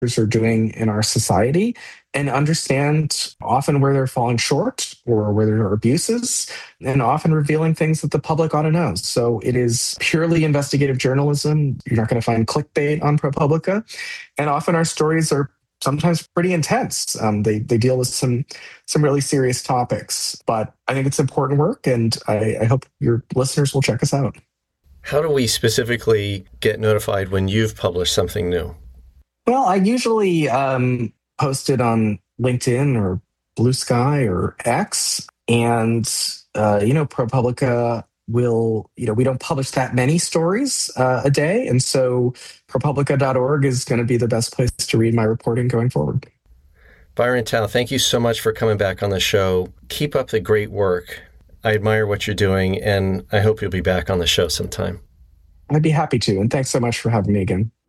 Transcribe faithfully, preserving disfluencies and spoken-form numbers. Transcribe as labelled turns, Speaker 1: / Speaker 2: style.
Speaker 1: are doing in our society and understand often where they're falling short or where there are abuses, and often revealing things that the public ought to know. So it is purely investigative journalism. You're not going to find clickbait on ProPublica. And often our stories are sometimes pretty intense. Um, they they deal with some some really serious topics. But I think it's important work, and I, I hope your listeners will check us out.
Speaker 2: How do we specifically get notified when you've published something new?
Speaker 1: Well, I usually um, post it on LinkedIn or Blue Sky or X. And, uh, you know, ProPublica will, you know, we don't publish that many stories uh, a day. And so ProPublica dot org is going to be the best place to read my reporting going forward.
Speaker 2: Byron Tao, thank you so much for coming back on the show. Keep up the great work. I admire what you're doing, and I hope you'll be back on the show sometime.
Speaker 1: I'd be happy to. And thanks so much for having me again.